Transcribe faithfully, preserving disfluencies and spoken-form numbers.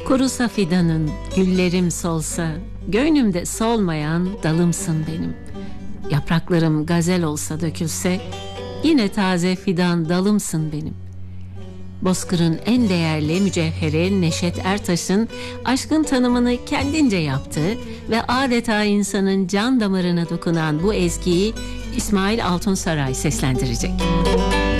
Kurusa fidanın, güllerim solsa, göynümde solmayan dalımsın benim. Yapraklarım gazel olsa dökülse, yine taze fidan dalımsın benim. Bozkır'ın en değerli mücevheri Neşet Ertaş'ın aşkın tanımını kendince yaptığı ve adeta insanın can damarına dokunan bu ezgiyi İsmail Altunsaray seslendirecek.